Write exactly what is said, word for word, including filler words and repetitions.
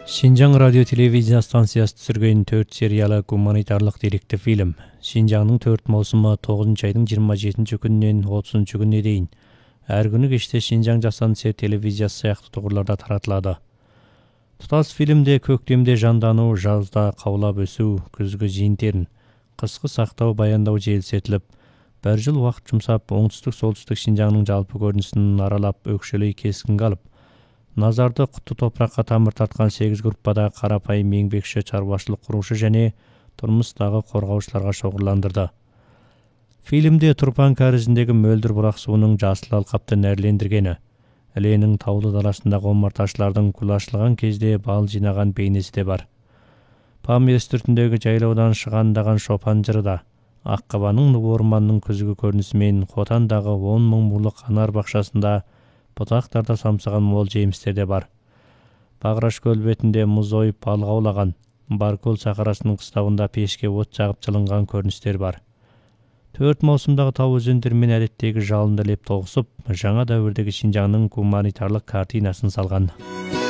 Шинжаң радио телевизия станциясы түсірген төрт сериялы гуманитарлық деректі фильм. Шинжаңның төрт маусымы тоғызыншы айдың жиырма жетінші күнінен отызыншы күніне дейін. Әр күні кеште Шинжаң жасанды телевизиясы сияқты тұғырларда таратылады. Тұтас фильмде көктемде жандану, жазда қаулап өсу, күзгі жиын-терін, қысқы сақтау, баяндау желісетіліп, бір жыл уақыт жұмсап, оңтүстік-солтүстік Шинжаңның жалпы көрінісін аралап, өкшелей кескінге алып, назарды құтты топыраққа тамыр тартқан сегіз группада қарапайым еңбекші, шаруашылық құрушы және тұрмыстағы қорғаушыларға шоғырландырды. Фильмде Тұрпан кәрізіндегі мөлдір бұрақ суының жасыл алқапты нәрлендіргені, Іленің таулы даласындағы омарташылардың күлашылған кезде бал жинаған бейнесі де бар. Памир үстіртіндегі жайлаудан шығандаған шопан жыры да, Аққабаның орманның күзгі көрінісімен Хотандағы он мың мұрлық анар бақшасында бұтақтарда самсаған мол жемістер де бар. Бағраш көл бетінде мұз ойып балық аулаған, Баркөл сахарасының қыстауында пешке от жағып жылынған көріністер бар. Төрт маусымдағы тау өзендермен әдеттегі жалынды леп тоғысып, жаңа дәуірдегі Шинжаңның гуманитарлық картинасын салған.